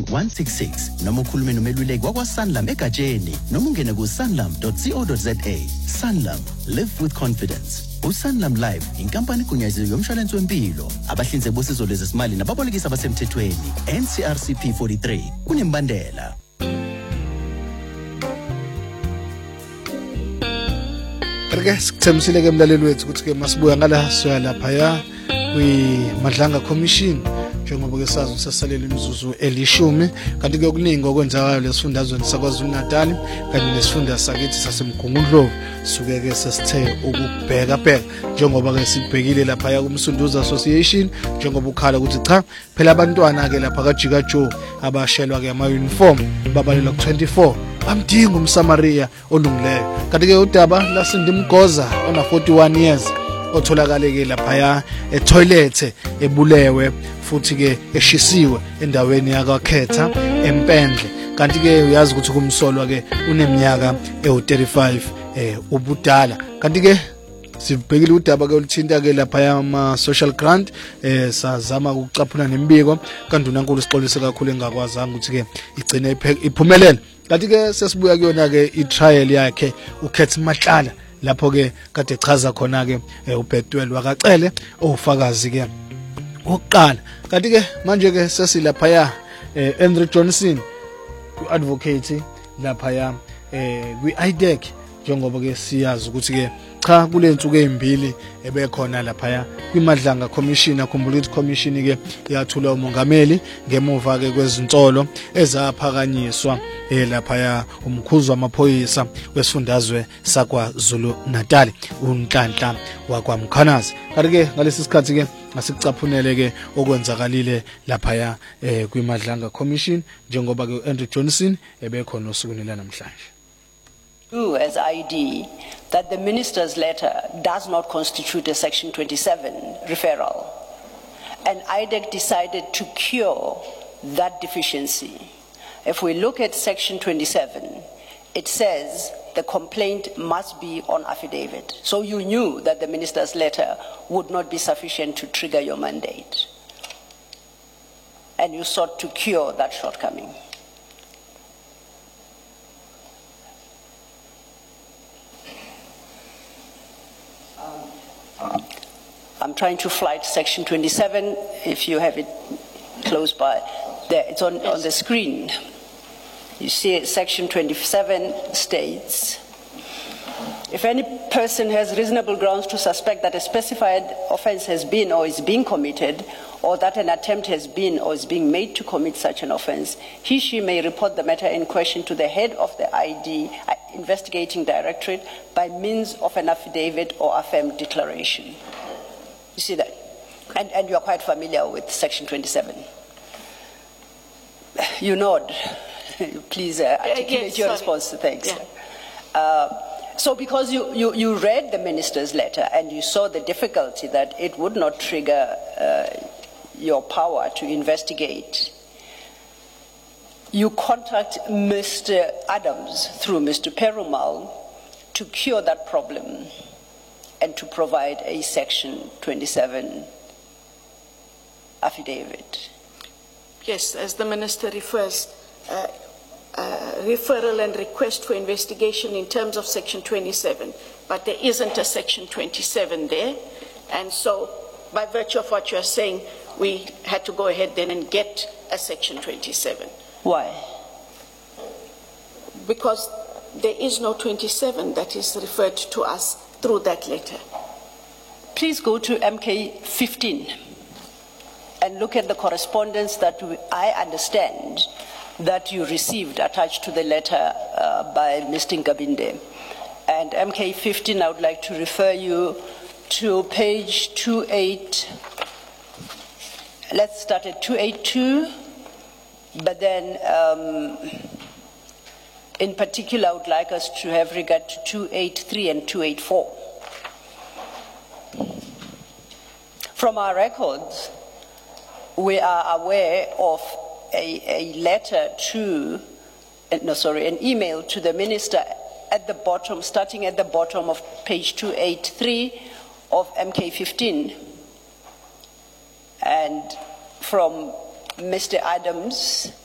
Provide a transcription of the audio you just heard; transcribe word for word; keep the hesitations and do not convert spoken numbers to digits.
seven one six six noma ukhulume nomeluleki wakwa-Sanlam egatsheni noma ungene ku-sanlam dot co dot za. Sanlam, live with confidence. U-Sanlam Life, inkampani egunyaziwe yomshwalense wempilo. Abahlinzeki bosizo lwezezimali nababolekisi abasemthethweni. N C R C P forty-three, kunembandela. Ke sikuthembisile ke mlaleli wethu ukuthi ke masibuya ngala soya lapha ya kwi-Madlanga Commission njengoba ke sazi usasalela imizuzu elishumi kanti ke okuningi okwenzakala lesifundazweni saKwaZulu-Natal kanye nesifunda sakithi saseMgungundlovu suke ke sesithe ukubheka bheka njengoba ke sibhekile lapha ya kuMsunduzi Association njengoba ukhala ukuthi cha phela abantwana ke lapha kaJika Joe abashelwa ke ama uniform babalelwa ku twenty-four bamdinga umSamaria olungileyo kanti ke udaba laSindimgoza ona forty-one years otholakale ke lapha ya etoilet ebulewe futhi ke eshisiwe endaweni yakwaKhetha eMpendle kanti ke uyazi ukuthi kumsolwa ke uneminyaka ewu thirty-five eh ubudala kanti ke sibhekile udaba ke oluthinta ke lapha ama social grant eh sazama ukucaphuna nembiko kanti uNankulu sixolise kakhulu engakwazanga ukuthi ke igcine iphumelele kanti ke sesibuya kuyona ke i-trial yakhe uKhethi Matlala lapho ke kade echaza khona ke uBetwel wakacele ofakazi ke oqala kanti ke manje ke sesilapha ya Andrew Johnson uadvocate lapha ya eh kwi-I D E C njengoba ke siyazi ukuthi ke cha kulensuku ezimbili ebekhona lapha ya kwiMadlanga Commission akhumbula ukuthi commission ke yathula umongameli ngemuva ke kwezinsolo ezaphakanyiswa lapha ya umkhuzi wamaphoyisa wesifundazwe saKwaZulu-Natal uNhlanhla wakwaMkhanazi kanti ke ngalesi sikhathi ke asikucaphunele ke okwenzakalile lapha ya kwiMadlanga Commission njengoba ke Andrew Johnson ebekhona osukwini lanamhlanje. As I D that the minister's letter does not constitute a Section twenty-seven referral, and I D E C decided to cure that deficiency. If we look at Section twenty-seven, it says the complaint must be on affidavit. So you knew that the minister's letter would not be sufficient to trigger your mandate, and you sought to cure that shortcoming. I'm trying to flight Section twenty-seven, if you have it close by. There, it's on, yes. on the screen. You see Section twenty-seven states, if any person has reasonable grounds to suspect that a specified offense has been or is being committed, or that an attempt has been or is being made to commit such an offense, he, she may report the matter in question to the head of the I D uh, investigating directorate by means of an affidavit or affirmed declaration. You see that? And, and you are quite familiar with Section twenty-seven. You nod. Please uh, articulate uh, yes, your sorry. response. Thanks. Yeah. Uh, so because you, you, you read the minister's letter and you saw the difficulty that it would not trigger uh, your power to investigate, you contact Mister Adams through Mister Perumal to cure that problem and to provide a Section twenty-seven affidavit. Yes, as the Minister refers, uh, uh, referral and request for investigation in terms of Section twenty-seven, but there isn't a Section twenty-seven there, and so by virtue of what you're saying, we had to go ahead then and get a Section twenty-seven. Why? Because there is no twenty-seven that is referred to us through that letter. Please go to M K fifteen and look at the correspondence that we, I understand that you received attached to the letter uh, by Mister Nkabinde. And M K fifteen, I would like to refer you to page two eight. Let's start at two eighty-two, but then um, in particular, I would like us to have regard to two eighty-three and two eighty-four. From our records, we are aware of a, a letter to, no, sorry, an email to the minister at the bottom, starting at the bottom of page two eighty-three of M K fifteen. And from Mister Adams